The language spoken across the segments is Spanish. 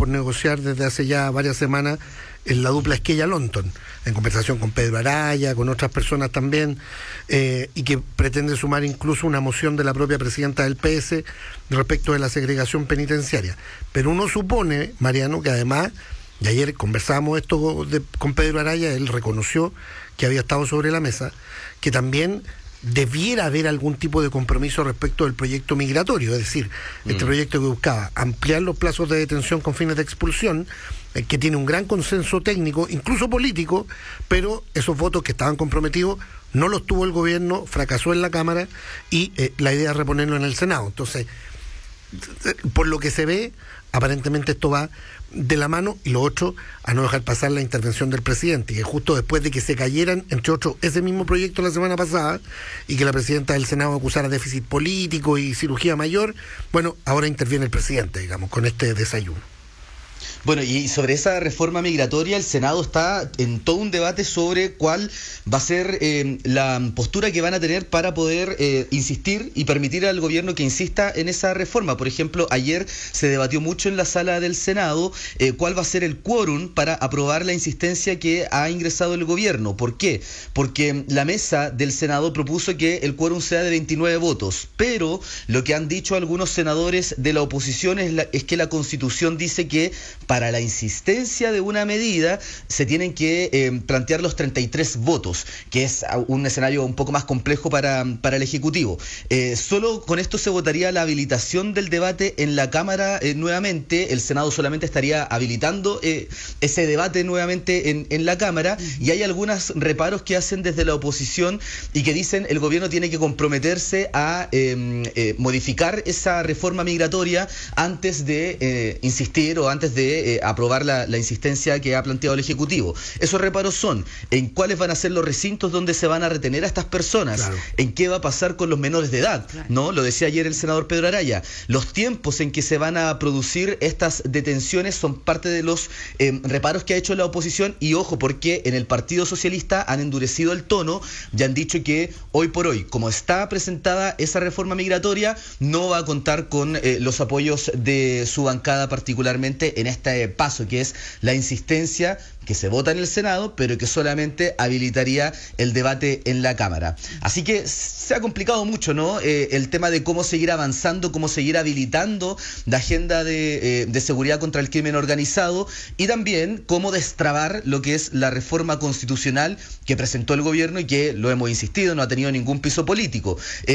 por negociar desde hace ya varias semanas en la dupla Esquella-Lonton, en conversación con Pedro Araya, con otras personas también, y que pretende sumar incluso una moción de la propia presidenta del PS respecto de la segregación penitenciaria. Pero uno supone, Mariano, que además, y ayer conversábamos esto con Pedro Araya, él reconoció que había estado sobre la mesa, que también debiera haber algún tipo de compromiso respecto del proyecto migratorio, es decir, este proyecto que buscaba ampliar los plazos de detención con fines de expulsión, que tiene un gran consenso técnico, incluso político, pero esos votos que estaban comprometidos no los tuvo el gobierno, fracasó en la Cámara y la idea es reponerlo en el Senado. Entonces, por lo que se ve, aparentemente esto va de la mano, y lo otro, a no dejar pasar la intervención del presidente, que justo después de que se cayeran, entre otros, ese mismo proyecto la semana pasada, y que la presidenta del Senado acusara déficit político y cirugía mayor, bueno, ahora interviene el presidente, digamos, con este desayuno. Bueno, y sobre esa reforma migratoria, el Senado está en todo un debate sobre cuál va a ser la postura que van a tener para poder insistir y permitir al gobierno que insista en esa reforma. Por ejemplo, ayer se debatió mucho en la sala del Senado cuál va a ser el quórum para aprobar la insistencia que ha ingresado el gobierno. ¿Por qué? Porque la mesa del Senado propuso que el quórum sea de 29 votos, pero lo que han dicho algunos senadores de la oposición es que la Constitución dice que para la insistencia de una medida se tienen que plantear los 33 votos, que es un escenario un poco más complejo para el Ejecutivo. Solo con esto se votaría la habilitación del debate en la Cámara nuevamente. El Senado solamente estaría habilitando ese debate nuevamente en la Cámara, y hay algunos reparos que hacen desde la oposición y que dicen el gobierno tiene que comprometerse a modificar esa reforma migratoria antes de insistir o antes de aprobar la insistencia que ha planteado el Ejecutivo. Esos reparos son en cuáles van a ser los recintos donde se van a retener a estas personas, claro, en qué va a pasar con los menores de edad, claro, ¿no? Lo decía ayer el senador Pedro Araya, los tiempos en que se van a producir estas detenciones son parte de los reparos que ha hecho la oposición, y ojo, porque en el Partido Socialista han endurecido el tono y han dicho que hoy por hoy, como está presentada esa reforma migratoria, no va a contar con los apoyos de su bancada, particularmente en este paso que es la insistencia que se vota en el Senado, pero que solamente habilitaría el debate en la Cámara. Así que se ha complicado mucho, ¿no? El tema de cómo seguir avanzando, cómo seguir habilitando la agenda de seguridad contra el crimen organizado, y también cómo destrabar lo que es la reforma constitucional que presentó el gobierno y que, lo hemos insistido, no ha tenido ningún piso político.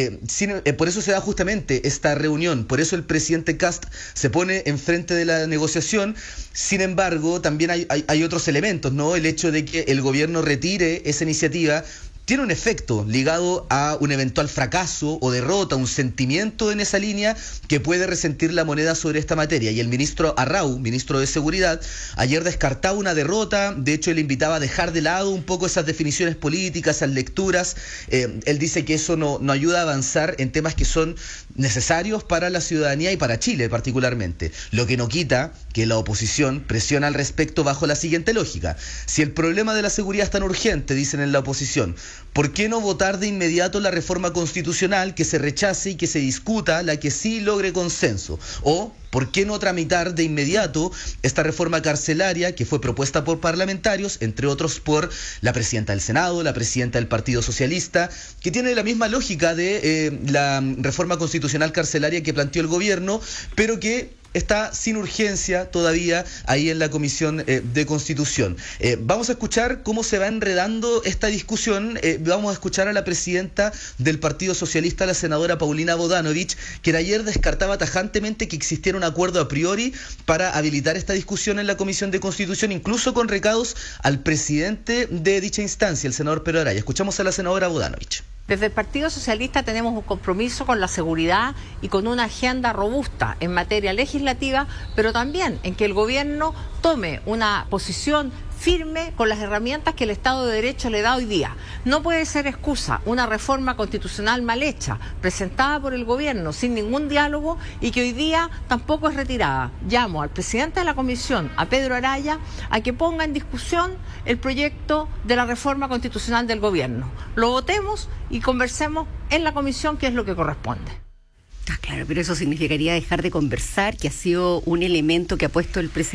Por eso se da justamente esta reunión, por eso el presidente Kast se pone enfrente de la negociación. Sin embargo, también hay otros elementos, ¿no? El hecho de que el gobierno retire esa iniciativa tiene un efecto ligado a un eventual fracaso o derrota, un sentimiento en esa línea que puede resentir la moneda sobre esta materia. Y el ministro Arrau, ministro de Seguridad, ayer descartaba una derrota. De hecho, él invitaba a dejar de lado un poco esas definiciones políticas, esas lecturas. Él dice que eso no ayuda a avanzar en temas que son necesarios para la ciudadanía y para Chile particularmente. Lo que no quita que la oposición presiona al respecto bajo la siguiente lógica. Si el problema de la seguridad es tan urgente, dicen en la oposición, ¿por qué no votar de inmediato la reforma constitucional, que se rechace y que se discuta la que sí logre consenso? O ¿por qué no tramitar de inmediato esta reforma carcelaria que fue propuesta por parlamentarios, entre otros por la presidenta del Senado, la presidenta del Partido Socialista, que tiene la misma lógica de la reforma constitucional carcelaria que planteó el gobierno, pero que está sin urgencia todavía ahí en la Comisión de Constitución? Vamos a escuchar cómo se va enredando esta discusión. Vamos a escuchar a la presidenta del Partido Socialista, la senadora Paulina Bodanovich, quien ayer descartaba tajantemente que existiera un acuerdo a priori para habilitar esta discusión en la Comisión de Constitución, incluso con recados al presidente de dicha instancia, el senador Pedro Araya. Escuchamos a la senadora Bodanovich. Desde el Partido Socialista tenemos un compromiso con la seguridad y con una agenda robusta en materia legislativa, pero también en que el gobierno tome una posición firme con las herramientas que el Estado de Derecho le da hoy día. No puede ser excusa una reforma constitucional mal hecha, presentada por el gobierno sin ningún diálogo y que hoy día tampoco es retirada. Llamo al presidente de la Comisión, a Pedro Araya, a que ponga en discusión el proyecto de la reforma constitucional del gobierno. Lo votemos y conversemos en la comisión, que es lo que corresponde. Claro, pero eso significaría dejar de conversar, que ha sido un elemento que ha puesto el presidente